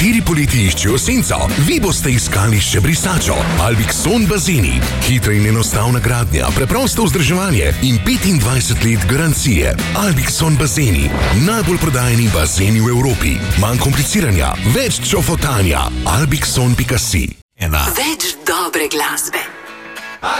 Nekateri poleti iščejo senco, vi boste iskali še brisačo. Albixon bazeni. Hitra in enostavna gradnja, preprosto vzdrževanje in 25 let garancije. Albixon bazeni. Najbolj prodajeni bazeni v Evropi. Manj kompliciranja, več čofotanja. Albixon.si. Več dobre glasbe.